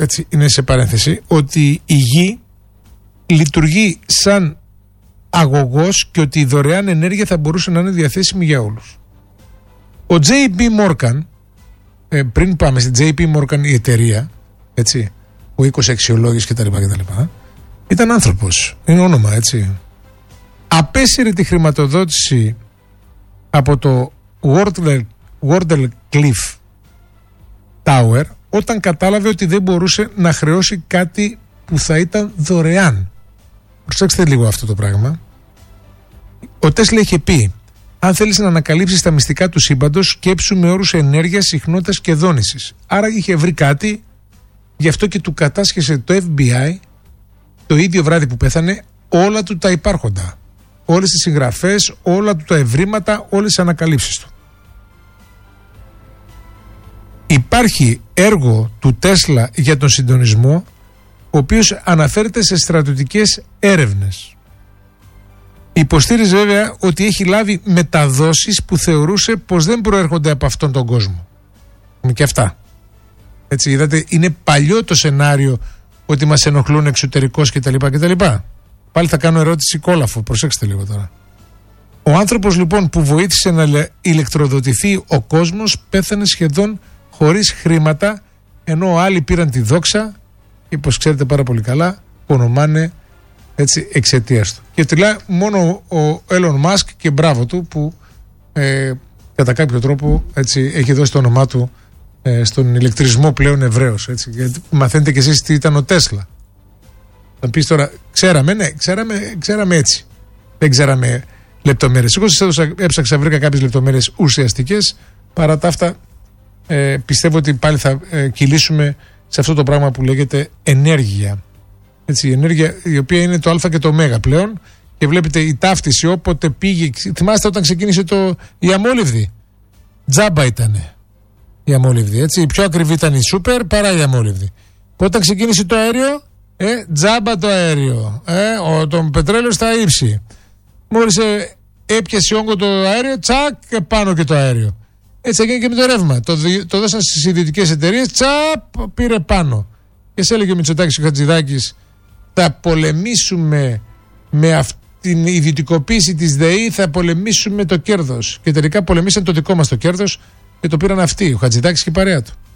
έτσι είναι σε παρένθεση, ότι η γη λειτουργεί σαν αγωγός και ότι η δωρεάν ενέργεια θα μπορούσε να είναι διαθέσιμη για όλους. Ο JP Morgan, πριν πάμε στην JP Morgan η εταιρεία, έτσι, ο οίκος αξιολόγηση κτλ. Ήταν άνθρωπος, είναι όνομα, έτσι. Απέσυρε τη χρηματοδότηση από το Wardell Cliff Tower όταν κατάλαβε ότι δεν μπορούσε να χρεώσει κάτι που θα ήταν δωρεάν. Προσέξτε λίγο αυτό το πράγμα. Ο Τέσλα είχε πει: αν θέλεις να ανακαλύψεις τα μυστικά του σύμπαντος, σκέψου με όρους ενέργειας, συχνότητας και δόνησης. Άρα είχε βρει κάτι, γι' αυτό και του κατάσχεσε το FBI το ίδιο βράδυ που πέθανε όλα του τα υπάρχοντα. Όλες τις συγγραφές, όλα του τα ευρήματα, όλες τις ανακαλύψεις του. Υπάρχει έργο του Τέσλα για τον συντονισμό, ο οποίος αναφέρεται σε στρατιωτικές έρευνες. Υποστήριζε βέβαια ότι έχει λάβει μεταδόσεις που θεωρούσε πως δεν προέρχονται από αυτόν τον κόσμο. Και αυτά. Έτσι, είδατε, είναι παλιό το σενάριο ότι μας ενοχλούν εξωτερικώς κτλ. Πάλι θα κάνω ερώτηση κόλαφο, προσέξτε λίγο τώρα. Ο άνθρωπος λοιπόν που βοήθησε να ηλεκτροδοτηθεί ο κόσμος πέθανε σχεδόν χωρίς χρήματα, ενώ άλλοι πήραν τη δόξα και, όπως ξέρετε πάρα πολύ καλά, ονομάνε έτσι εξαιτίας του. Και τυλά μόνο ο Elon Musk και μπράβο του που κατά κάποιο τρόπο έτσι, έχει δώσει το όνομά του στον ηλεκτρισμό πλέον ευρέως. Γιατί μαθαίνετε κι εσείς τι ήταν ο Τέσλα. Θα πεις τώρα, ξέραμε, ναι, ξέραμε έτσι. Δεν ξέραμε λεπτομέρειες. Εγώ σας έψαξα, βρήκα κάποιες λεπτομέρειες ουσιαστικές. Παρά τα αυτά, πιστεύω ότι πάλι θα κυλήσουμε σε αυτό το πράγμα που λέγεται ενέργεια. Έτσι, η ενέργεια η οποία είναι το α και το ω πλέον. Και βλέπετε η ταύτιση όποτε πήγε. Θυμάστε όταν ξεκίνησε η αμόλυβδη. Τζάμπα ήτανε η αμόλυβδη. Έτσι. Η πιο ακριβή ήταν η σούπερ παρά η αμόλυβδη. Όταν ξεκίνησε το αέριο, τζάμπα το αέριο. Το πετρέλαιο στα ύψη. Μόλις έπιασε όγκο το αέριο, τσακ, πάνω και το αέριο. Έτσι έγινε και με το ρεύμα. Το δώσαν στις ιδιωτικές εταιρείες, τσαπ, πήρε πάνω. Και σε έλεγε ο Μητσοτάκης και ο Χατζηδάκης, θα πολεμήσουμε με αυτή την ιδιωτικοποίηση της ΔΕΗ, θα πολεμήσουμε το κέρδος. Και τελικά πολεμήσαν το δικό μας το κέρδος και το πήραν αυτοί, ο Χατζηδάκης και η παρέα του.